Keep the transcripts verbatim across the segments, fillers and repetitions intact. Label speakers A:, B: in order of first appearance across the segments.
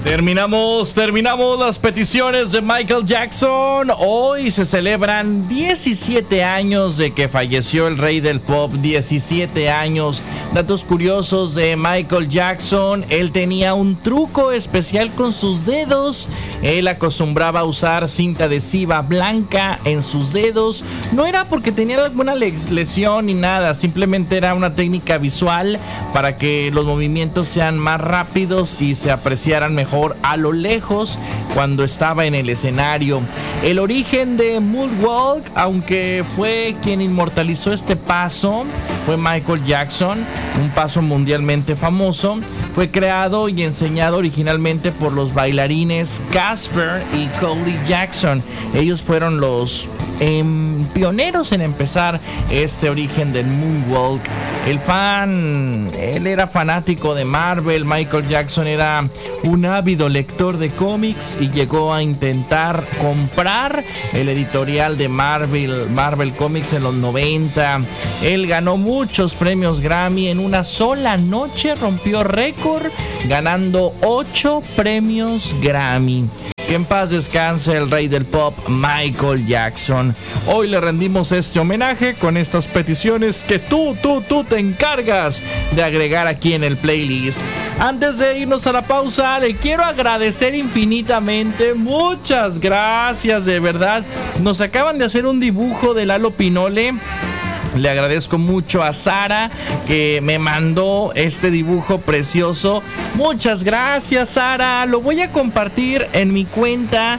A: Terminamos, terminamos las peticiones de Michael Jackson. Hoy se celebran diecisiete años de que falleció el rey del pop. diecisiete años. Datos curiosos de Michael Jackson. Él tenía un truco especial con sus dedos. Él acostumbraba a usar cinta adhesiva blanca en sus dedos. No era porque tenía alguna lesión ni nada. Simplemente era una técnica visual para que los movimientos sean más rápidos y se apreciaran mejor a lo lejos cuando estaba en el escenario. El origen de Moonwalk, aunque fue quien inmortalizó este paso, fue Michael Jackson, un paso mundialmente famoso. Fue creado y enseñado originalmente por los bailarines Casper y Cody Jackson. Ellos fueron los eh, pioneros en empezar este origen del Moonwalk. El fan, él era fanático de Marvel. Michael Jackson era un ávido lector de cómics y llegó a intentar comprar el editorial de Marvel, Marvel Comics en los noventa. Él ganó muchos premios Grammy. En una sola noche rompió récord, ganando ocho premios Grammy. Que en paz descanse el rey del pop, Michael Jackson. Hoy le rendimos este homenaje con estas peticiones que tú, tú, tú te encargas de agregar aquí en el playlist. Antes de irnos a la pausa, le quiero agradecer infinitamente. Muchas gracias, de verdad. Nos acaban de hacer un dibujo de Lalo Pinole. Le agradezco mucho a Sara que me mandó este dibujo precioso. Muchas gracias, Sara. Lo voy a compartir en mi cuenta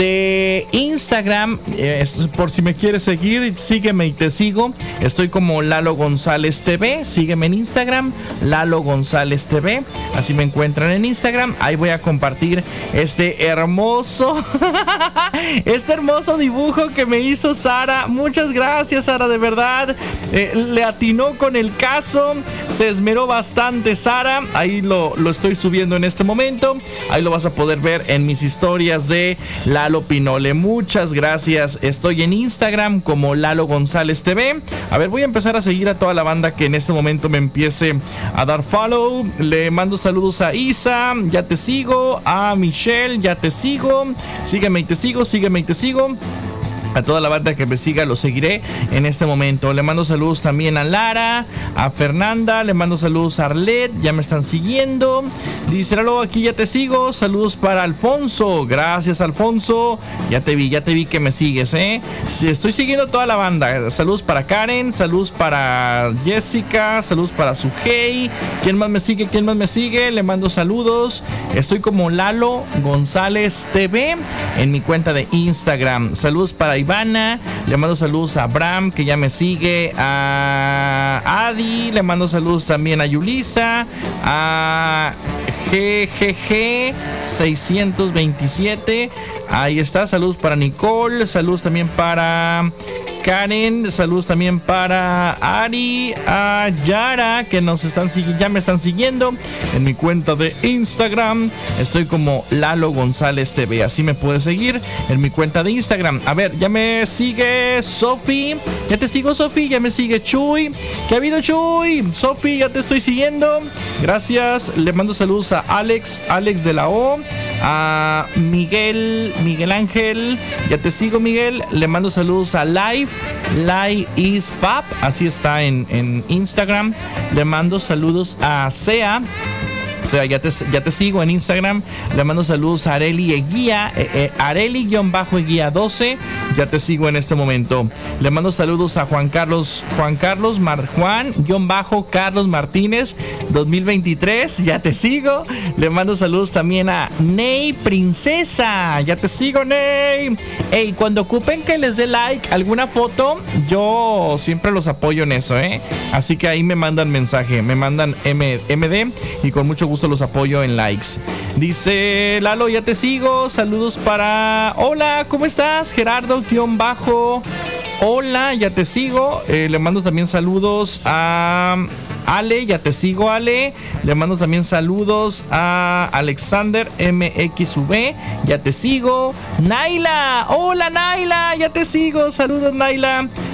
A: de Instagram. Eh, por si me quieres seguir, sígueme y te sigo. Estoy como Lalo González T V. Sígueme en Instagram, Lalo González T V. Así me encuentran en Instagram. Ahí voy a compartir este hermoso, este hermoso dibujo que me hizo Sara. Muchas gracias, Sara, de verdad. Eh, le atinó con el caso, se esmeró bastante Sara. Ahí lo, lo estoy subiendo en este momento. Ahí lo vas a poder ver en mis historias de Lalo Pinole. Muchas gracias. Estoy en Instagram como Lalo González T V. A ver, voy a empezar a seguir a toda la banda que en este momento me empiece a dar follow. Le mando saludos a Isa, ya te sigo. A Michelle, ya te sigo. Sígueme y te sigo, sígueme y te sigo. A toda la banda que me siga, lo seguiré en este momento. Le mando saludos también a Lara, a Fernanda, le mando saludos a Arlet, ya me están siguiendo. Dice, Lalo, aquí ya te sigo. Saludos para Alfonso. Gracias, Alfonso. Ya te vi, ya te vi que me sigues, ¿eh? Sí, estoy siguiendo a toda la banda. Saludos para Karen, saludos para Jessica, saludos para Sujei. ¿Quién más me sigue? ¿Quién más me sigue? Le mando saludos. Estoy como Lalo González T V en mi cuenta de Instagram. Saludos para Ivana, le mando saludos a Abraham, que ya me sigue, a Adi, le mando saludos también a Yulisa, a G G G seiscientos veintisiete, ahí está, saludos para Nicole, saludos también para Karen, saludos también para Ari, a Yara, que nos están siguiendo, ya me están siguiendo en mi cuenta de Instagram. Estoy como Lalo González T V, así me puedes seguir en mi cuenta de Instagram. A ver, ya me sigue Sofi, ya te sigo Sofi, ya me sigue Chuy. ¿Qué ha habido, Chuy? Sofi, ya te estoy siguiendo. Gracias, le mando saludos a Alex, Alex de la O, a Miguel, Miguel Ángel, ya te sigo, Miguel. Le mando saludos a Live, Live is Fab, así está en, en Instagram. Le mando saludos a Sea. O sea, ya te, ya te sigo en Instagram. Le mando saludos a Areli Eguía, eh, eh, Areli-Eguía doce. Ya te sigo en este momento. Le mando saludos a Juan Carlos, Juan Carlos Mar, Juan-Carlos Martínez dos mil veintitrés. Ya te sigo. Le mando saludos también a Ney Princesa. Ya te sigo, Ney. Ey, cuando ocupen que les dé like alguna foto, yo siempre los apoyo en eso, ¿eh? Así que ahí me mandan mensaje, me mandan M D y con mucho gusto los apoyo en likes. Dice Lalo, ya te sigo. Saludos para... Hola, ¿cómo estás? Gerardo guión bajo. Hola, ya te sigo. Eh, le mando también saludos a Ale, ya te sigo, Ale. Le mando también saludos a Alexander M X V, ya te sigo. Naila, hola Naila, ya te sigo. Saludos, Naila.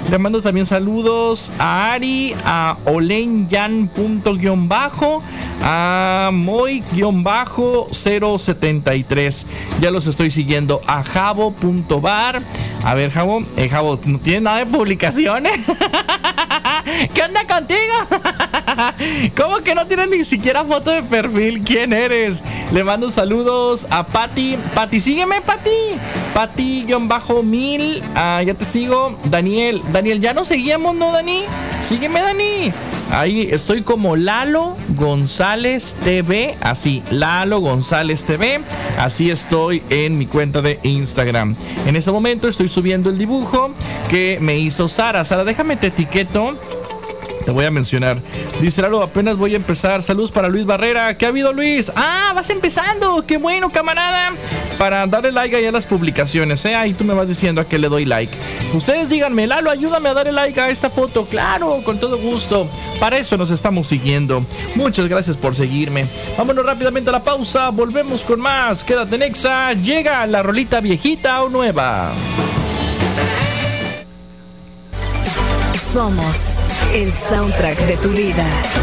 A: Le mando también saludos a Ari, a Olenyan punto guión bajo, a Moy guión bajo cero setenta y tres. Ya los estoy siguiendo. A Javo punto bar. A ver, Javo, eh, Javo, ¿no tienes nada de publicaciones? ¿Qué onda contigo? ¿Cómo que no tienes ni siquiera foto de perfil? ¿Quién eres? Le mando saludos a Pati. Pati, sígueme, Pati. Pati-mil. Ah, ya te sigo. Daniel. Daniel, ya nos seguíamos, ¿no, Dani? Sígueme, Dani. Ahí estoy como Lalo González T V. Así, Lalo González T V. Así estoy en mi cuenta de Instagram. En este momento estoy subiendo el dibujo que me hizo Sara. Sara, déjame te etiqueto. Te voy a mencionar. Dice Lalo, apenas voy a empezar. Saludos para Luis Barrera. ¿Qué ha habido, Luis? Ah, vas empezando. Qué bueno, camarada. Para darle like ahí a las publicaciones, ¿eh? Ahí tú me vas diciendo a qué le doy like. Ustedes díganme, Lalo, ayúdame a darle like a esta foto. Claro, con todo gusto. Para eso nos estamos siguiendo. Muchas gracias por seguirme. Vámonos rápidamente a la pausa. Volvemos con más. Quédate en Exa. Llega la rolita viejita o nueva.
B: Somos el soundtrack de tu vida.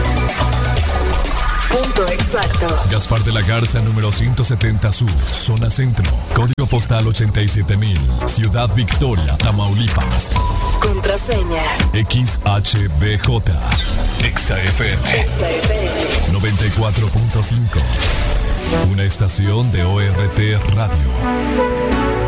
B: Punto exacto.
C: Gaspar de la Garza, número ciento setenta Sur, zona centro. Código postal ochenta y siete mil. Ciudad Victoria, Tamaulipas.
B: Contraseña
C: X H B J. Exa F M.
B: Exa F M
C: noventa y cuatro punto cinco. Una estación de O R T Radio.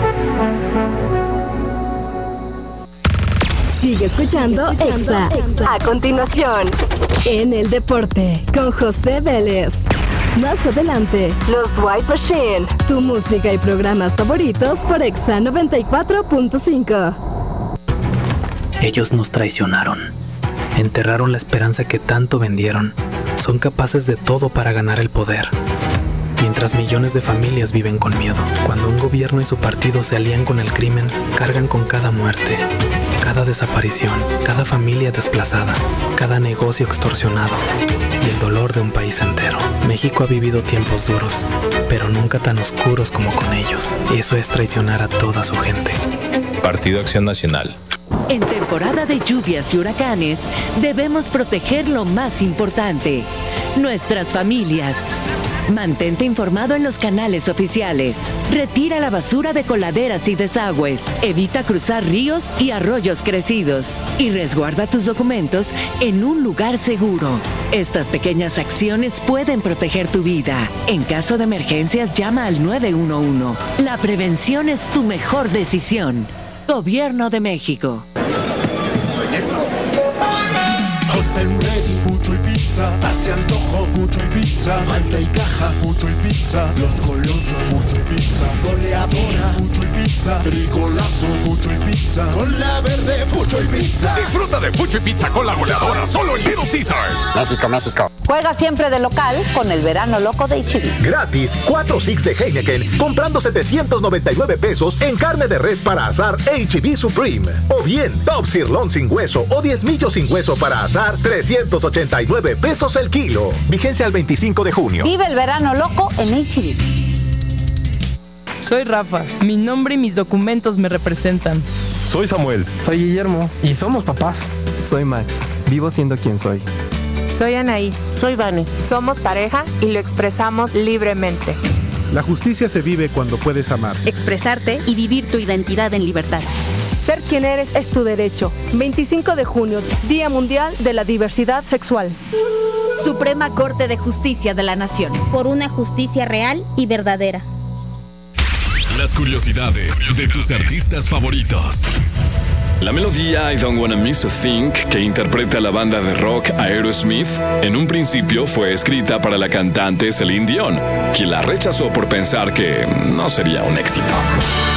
B: Sigue escuchando Exa. A continuación, en el deporte, con José Vélez. Más adelante, los White Machine. Tu música y programas favoritos por Exa noventa y cuatro punto cinco.
D: Ellos nos traicionaron. Enterraron la esperanza que tanto vendieron. Son capaces de todo para ganar el poder. Mientras millones de familias viven con miedo. Cuando un gobierno y su partido se alían con el crimen, cargan con cada muerte, cada desaparición, cada familia desplazada, cada negocio extorsionado y el dolor de un país entero. México ha vivido tiempos duros, pero nunca tan oscuros como con ellos. Eso es traicionar a toda su gente.
E: Partido Acción Nacional.
F: En temporada de lluvias y huracanes, debemos proteger lo más importante, nuestras familias. Mantente informado en los canales oficiales. Retira la basura de coladeras y desagües. Evita cruzar ríos y arroyos crecidos. Y resguarda tus documentos en un lugar seguro. Estas pequeñas acciones pueden proteger tu vida. En caso de emergencias, llama al nueve uno uno. La prevención es tu mejor decisión. Gobierno de México.
G: Hot and ready, fucho y pizza. Hace antojo, fucho y pizza. Falta y caja, fucho y pizza. Los golosos, fucho y pizza. Goleadora, fucho y pizza. Trigolazo, fucho y pizza. Con la verde, fucho y pizza.
H: Disfruta de fucho y pizza con la goleadora solo en Little Caesars.
I: México, México.
J: Juega siempre de local con el verano loco de H E B.
K: Gratis, cuatro six de Heineken, comprando setecientos noventa y nueve pesos en carne de res para asar H E B Supreme. O bien, Top Sirloin sin hueso o diezmillo sin hueso para asar, trescientos ochenta y nueve pesos el kilo. Vigencia al veinticinco de junio.
J: Vive el verano loco en H E B.
L: Soy Rafa, mi nombre y mis documentos me representan.
M: Soy Samuel.
N: Soy Guillermo y somos papás.
O: Soy Max, vivo siendo quien soy.
P: Soy Anaí.
Q: Soy Vane.
P: Somos pareja y lo expresamos libremente.
R: La justicia se vive cuando puedes amar,
S: expresarte y vivir tu identidad en libertad.
T: Ser quien eres es tu derecho. veinticinco de junio, Día Mundial de la Diversidad Sexual.
S: Suprema Corte de Justicia de la Nación.
F: Por una justicia real y verdadera.
C: Las curiosidades de tus artistas favoritos. La melodía I Don't Wanna Miss a Thing, que interpreta la banda de rock Aerosmith, en un principio fue escrita para la cantante Celine Dion, quien la rechazó por pensar que no sería un éxito.